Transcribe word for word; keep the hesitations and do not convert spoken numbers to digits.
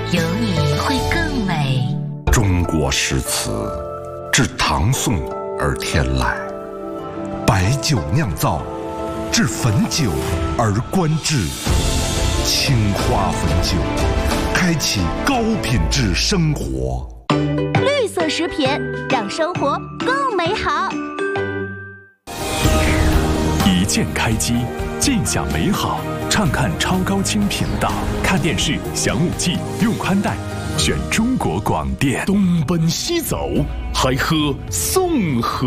有你会更美。 中国诗词自唐宋而天来，白酒酿造，至汾酒而观致。青花汾酒，开启高品质生活。 绿色食品，让生活更美好。 一键开机，尽享美好。畅看超高清频道，看电视享五 G， 用宽带，选中国广电。 东奔西走，还喝送河。